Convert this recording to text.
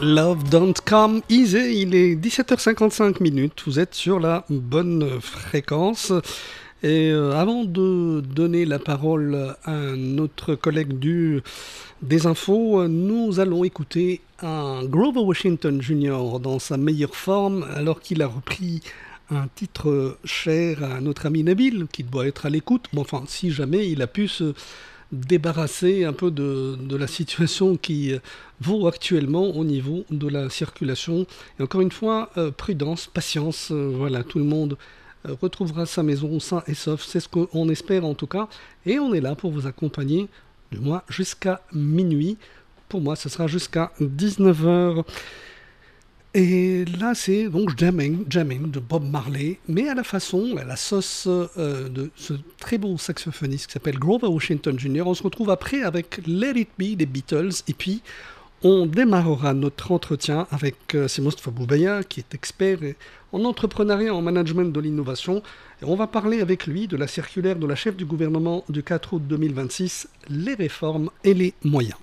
Love Don't Come Easy, il est 17h55, vous êtes sur la bonne fréquence. Et avant de donner la parole à notre collègue des infos, nous allons écouter un Grover Washington Jr. dans sa meilleure forme, alors qu'il a repris un titre cher à notre ami Nabil, qui doit être à l'écoute. Bon, enfin, si jamais il a pu se débarrasser un peu de la situation qui vaut actuellement au niveau de la circulation. Et encore une fois, prudence, patience, voilà, tout le monde retrouvera sa maison sain et sauf, c'est ce qu'on espère en tout cas. Et on est là pour vous accompagner, du moins jusqu'à minuit. Pour moi, ce sera jusqu'à 19h. Et là, c'est donc Jamming de Bob Marley, mais à la sauce de ce très beau saxophoniste qui s'appelle Grover Washington Jr. On se retrouve après avec Let It Be des Beatles, et puis on démarrera notre entretien avec Mostafa Boubaya, qui est expert en entrepreneuriat, en management de l'innovation. Et on va parler avec lui de la circulaire de la chef du gouvernement du 4 août 2026, les réformes et les moyens.